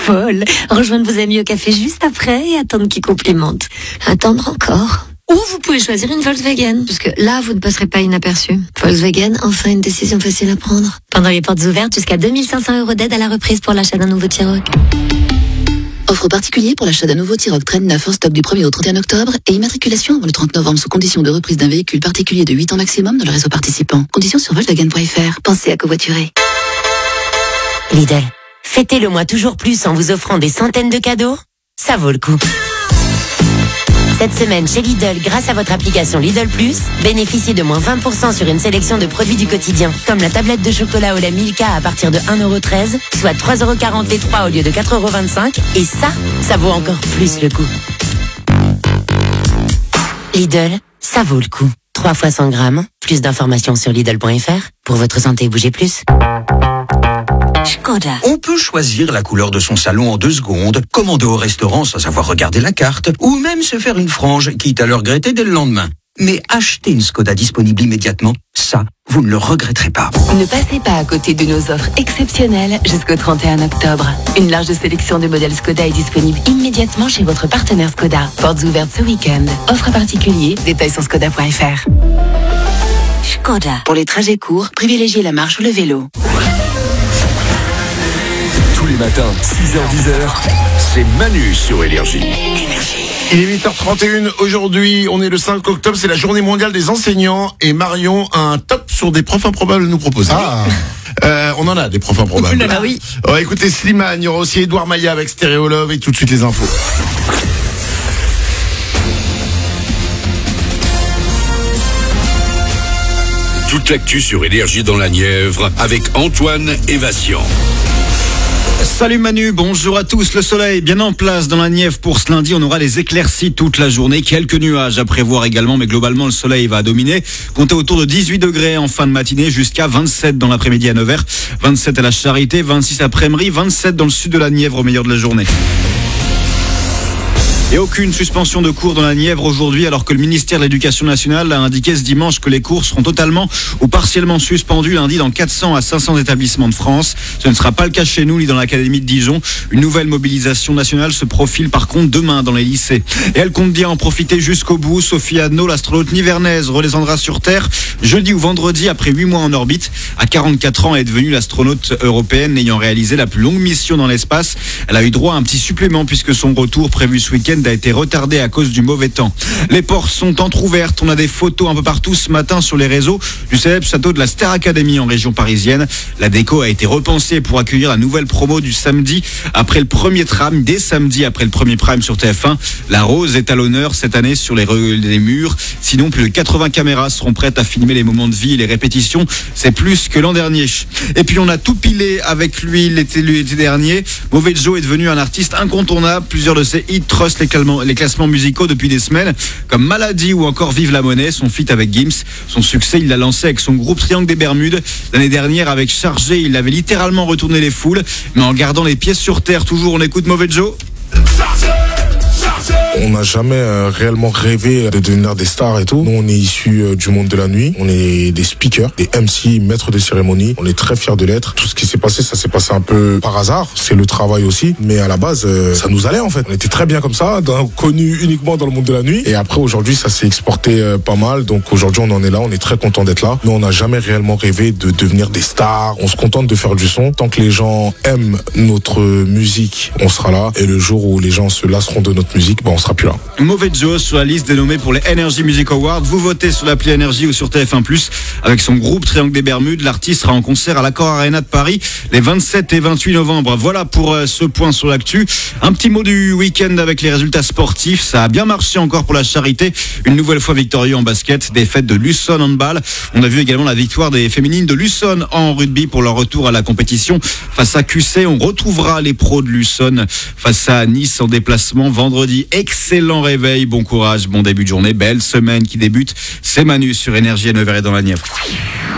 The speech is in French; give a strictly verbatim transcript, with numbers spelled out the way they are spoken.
folle. Rejoindre vos amis au café juste après et attendre qu'ils complimentent. Attendre encore. Ou vous pouvez choisir une Volkswagen, parce que là, vous ne passerez pas inaperçu. Volkswagen, enfin une décision facile à prendre. Pendant les portes ouvertes, jusqu'à deux mille cinq cents euros d'aide à la reprise pour l'achat d'un nouveau T-Roc. Offre particulière pour l'achat d'un nouveau T-Roc Traîne neuf en stock du premier au trente et un octobre et immatriculation avant le trente novembre sous condition de reprise d'un véhicule particulier de huit ans maximum dans le réseau participant. Conditions sur Volkswagen point F R. Pensez à covoiturer. Lidl, fêtez le mois toujours plus en vous offrant des centaines de cadeaux. Ça vaut le coup. Cette semaine chez Lidl, grâce à votre application Lidl Plus, bénéficiez de moins vingt pour cent sur une sélection de produits du quotidien, comme la tablette de chocolat au lait Milka à partir de un euro treize, soit trois euros quarante les trois au lieu de quatre euros vingt-cinq, et ça, ça vaut encore plus le coup. Lidl, ça vaut le coup. trois fois cent grammes, plus d'informations sur Lidl point F R. Pour votre santé, bougez plus. Skoda. On peut choisir la couleur de son salon en deux secondes, commander au restaurant sans savoir regarder la carte, ou même se faire une frange, quitte à le regretter dès le lendemain. Mais acheter une Skoda disponible immédiatement, ça, vous ne le regretterez pas. Ne passez pas à côté de nos offres exceptionnelles jusqu'au trente et un octobre. Une large sélection de modèles Skoda est disponible immédiatement chez votre partenaire Skoda. Portes ouvertes ce week-end. Offre particulier, détails sur skoda point F R. Skoda. Pour les trajets courts, privilégiez la marche ou le vélo. Tous les matins, six heures dix heures, c'est Manu sur Énergie. Il est huit heures trente et une. Aujourd'hui, on est le cinq octobre, c'est la journée mondiale des enseignants et Marion a un top sur des profs improbables à nous proposer. Ah. Euh, on en a des profs improbables. Ah oui. On va écouter Slimane, il y aura aussi Edouard Maillat avec Stéréolove et tout de suite les infos. Toute l'actu sur Énergie dans la Nièvre avec Antoine Évation. Salut Manu, bonjour à tous. Le soleil bien en place dans la Nièvre pour ce lundi. On aura les éclaircies toute la journée. Quelques nuages à prévoir également, mais globalement le soleil va dominer. Comptez autour de dix-huit degrés en fin de matinée jusqu'à vingt-sept dans l'après-midi à Nevers, vingt-sept à la Charité, vingt-six à Prémery, vingt-sept dans le sud de la Nièvre au meilleur de la journée. Et aucune suspension de cours dans la Nièvre aujourd'hui, alors que le ministère de l'Éducation nationale a indiqué ce dimanche que les cours seront totalement ou partiellement suspendus lundi dans quatre cents à cinq cents établissements de France. Ce ne sera pas le cas chez nous ni dans l'Académie de Dijon. Une nouvelle mobilisation nationale se profile par contre demain dans les lycées. Et elle compte bien en profiter jusqu'au bout. Sophie Adno, l'astronaute nivernaise, redescendra sur Terre jeudi ou vendredi après huit mois en orbite. À quarante-quatre ans, elle est devenue l'astronaute européenne ayant réalisé la plus longue mission dans l'espace. Elle a eu droit à un petit supplément puisque son retour prévu ce week-end a été retardé à cause du mauvais temps. Les portes sont entrouvertes. On a des photos un peu partout ce matin sur les réseaux du célèbre château de la Star Academy en région parisienne. La déco a été repensée pour accueillir la nouvelle promo du samedi après le premier tram, dès samedi après le premier prime sur T F un. La rose est à l'honneur cette année sur les, re- les murs. Sinon, plus de quatre-vingts caméras seront prêtes à filmer les moments de vie et les répétitions. C'est plus que l'an dernier. Et puis on a tout pilé avec lui l'été, l'été dernier. Mauvais Joe est devenu un artiste incontournable. Plusieurs de ses hits trustent les classements, les classements musicaux depuis des semaines, comme Maladie ou encore Vive la Monnaie, son feat avec Gims. Son succès, il l'a lancé avec son groupe Triangle des Bermudes. L'année dernière, avec Chargé, il avait littéralement retourné les foules, mais en gardant les pieds sur terre. Toujours, on écoute Mauvais Joe. On n'a jamais euh, réellement rêvé de devenir des stars et tout. Nous, on est issus euh, du monde de la nuit. On est des speakers, des M C, maîtres de cérémonie. On est très fiers de l'être. Tout ce qui s'est passé, ça s'est passé un peu par hasard. C'est le travail aussi. Mais à la base, euh, ça nous allait en fait. On était très bien comme ça, dans, connus uniquement dans le monde de la nuit. Et après, aujourd'hui, ça s'est exporté euh, pas mal. Donc aujourd'hui, on en est là. On est très content d'être là. Mais on n'a jamais réellement rêvé de devenir des stars. On se contente de faire du son. Tant que les gens aiment notre musique, on sera là. Et le jour où les gens se lasseront de notre musique, ben, on sera plus là. Mauvais Joe sur la liste des nommés pour les Energy Music Awards. Vous votez sur l'appli Energy ou sur T F un plus. Avec son groupe Triangle des Bermudes, l'artiste sera en concert à l'Accor Arena de Paris les vingt-sept et vingt-huit novembre. Voilà pour euh, ce point sur l'actu. Un petit mot du week-end avec les résultats sportifs. Ça a bien marché encore pour la Charité. Une nouvelle fois victorieux en basket. Défaite de Luçon handball. On a vu également la victoire des féminines de Luçon en rugby pour leur retour à la compétition. Face à Q C, on retrouvera les pros de Luçon face à Nice en déplacement vendredi. Excellent réveil, bon courage, bon début de journée, belle semaine qui débute. C'est Manu sur Énergie à Nevers et dans la Nièvre.